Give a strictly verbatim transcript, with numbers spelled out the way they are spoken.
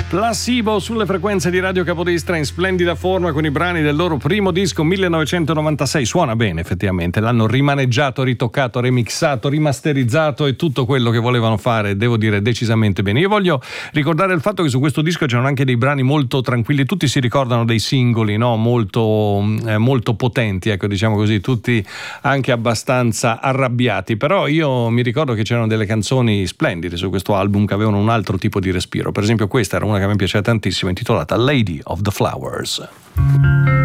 Placebo sulle frequenze di Radio Capodestra in splendida forma con i brani del loro primo disco millenovecentonovantasei. Suona bene effettivamente, l'hanno rimaneggiato, ritoccato, remixato, rimasterizzato e tutto quello che volevano fare, devo dire decisamente bene. Io voglio ricordare il fatto che su questo disco c'erano anche dei brani molto tranquilli, tutti si ricordano dei singoli, no? molto, eh, molto potenti, ecco, diciamo così, tutti anche abbastanza arrabbiati, però io mi ricordo che c'erano delle canzoni splendide su questo album che avevano un altro tipo di respiro. Per esempio questa era una che a me piaceva tantissimo, intitolata Lady of the Flowers.